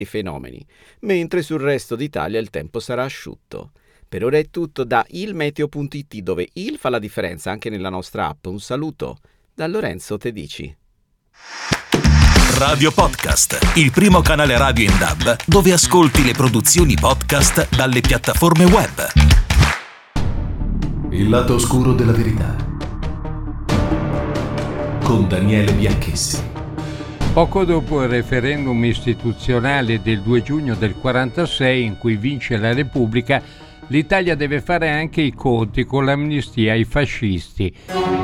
e fenomeni, mentre sul resto d'Italia il tempo sarà asciutto. Per ora è tutto da ilmeteo.it, dove il fa la differenza anche nella nostra app. Un saluto da Lorenzo Tedici. Radio Podcast, il primo canale radio in DAB dove ascolti le produzioni podcast dalle piattaforme web. Il lato oscuro della verità con Daniele Bianchessi. Poco dopo il referendum istituzionale del 2 giugno del 46, in cui vince la Repubblica, l'Italia deve fare anche i conti con l'amnistia ai fascisti.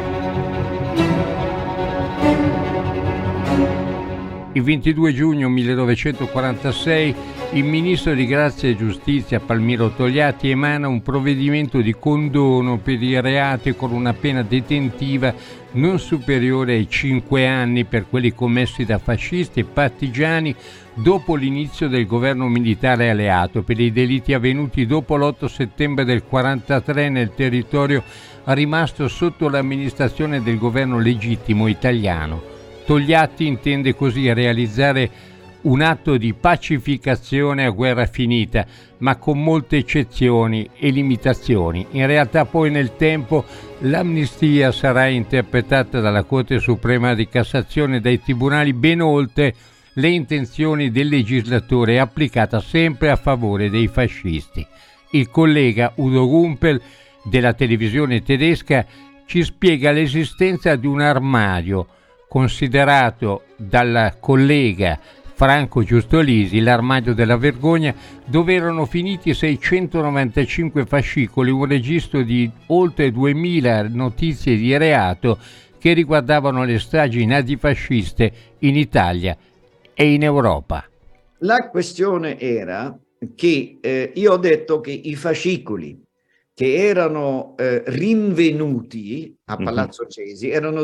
Il 22 giugno 1946 il ministro di Grazia e Giustizia Palmiro Togliatti emana un provvedimento di condono per i reati con una pena detentiva non superiore ai 5 anni per quelli commessi da fascisti e partigiani dopo l'inizio del governo militare alleato, per i delitti avvenuti dopo l'8 settembre del 43 nel territorio rimasto sotto l'amministrazione del governo legittimo italiano. Togliatti intende così realizzare un atto di pacificazione a guerra finita, ma con molte eccezioni e limitazioni. In realtà poi nel tempo l'amnistia sarà interpretata dalla Corte Suprema di Cassazione e dai tribunali ben oltre le intenzioni del legislatore e applicata sempre a favore dei fascisti. Il collega Udo Gumpel della televisione tedesca ci spiega l'esistenza di un armadio considerato dal collega Franco Giustolisi l'armadio della vergogna, dove erano finiti 695 fascicoli, un registro di oltre 2000 notizie di reato che riguardavano le stragi nazifasciste in Italia e in Europa. La questione era che io ho detto che i fascicoli che erano rinvenuti a Palazzo Chesi erano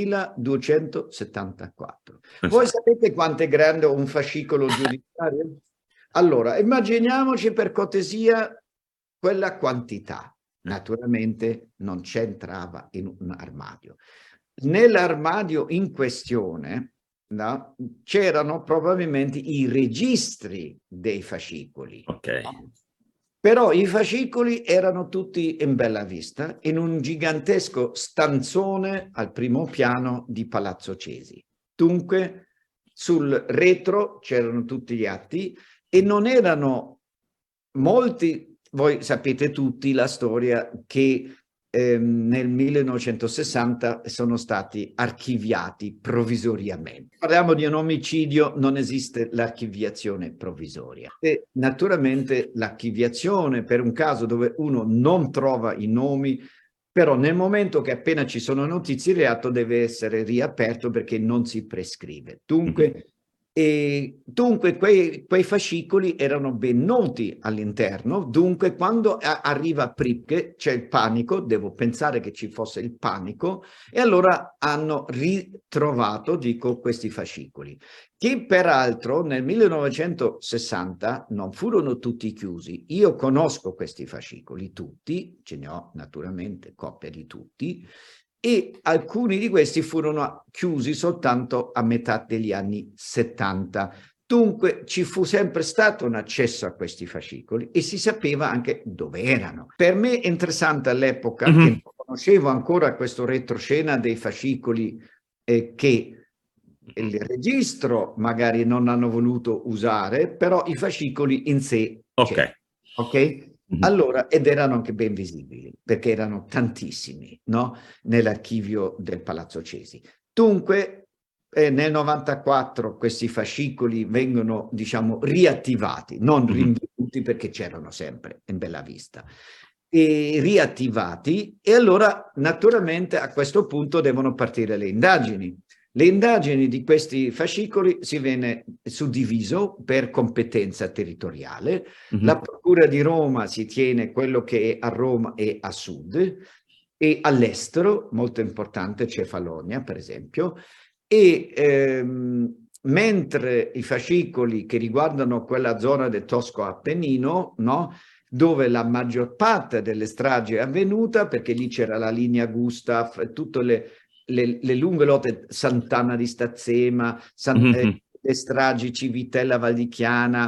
2274. Voi sapete quanto è grande un fascicolo giudiziario? Allora, immaginiamoci per cortesia quella quantità. Naturalmente non c'entrava in un armadio. Nell'armadio in questione, no, c'erano probabilmente i registri dei fascicoli. Ok. Però i fascicoli erano tutti in bella vista, in un gigantesco stanzone al primo piano di Palazzo Chesi. Dunque, sul retro c'erano tutti gli atti e non erano molti, voi sapete tutti la storia che nel 1960 sono stati archiviati provvisoriamente. Parliamo di un omicidio, non esiste l'archiviazione provvisoria. E naturalmente l'archiviazione per un caso dove uno non trova i nomi, però nel momento che appena ci sono notizie di reato deve essere riaperto perché non si prescrive. Dunque quei fascicoli erano ben noti all'interno, dunque quando arriva Pripke c'è il panico, devo pensare che ci fosse il panico, e allora hanno ritrovato, questi fascicoli, che peraltro nel 1960 non furono tutti chiusi. Io conosco questi fascicoli tutti, ce ne ho naturalmente copia di tutti, e alcuni di questi furono chiusi soltanto a metà degli anni 70. Dunque ci fu sempre stato un accesso a questi fascicoli e si sapeva anche dove erano. Per me è interessante all'epoca, che non conoscevo ancora questo retroscena dei fascicoli che il registro magari non hanno voluto usare, però i fascicoli in sé c'erano. Ok? Allora, ed erano anche ben visibili, perché erano tantissimi, no? Nell'archivio del Palazzo Chesi. Dunque, nel 94 questi fascicoli vengono, riattivati, non rinvenuti perché c'erano sempre in bella vista, e riattivati, e allora naturalmente a questo punto devono partire le indagini. Le indagini di questi fascicoli si viene suddiviso per competenza territoriale. La Procura di Roma si tiene quello che è a Roma e a sud, e all'estero, molto importante, Cefalonia per esempio, e mentre i fascicoli che riguardano quella zona del Tosco Appennino, no? Dove la maggior parte delle stragi è avvenuta, perché lì c'era la linea Gustav, tutte le lunghe lotte, Sant'Anna di Stazzema, le stragi Civitella Valdichiana,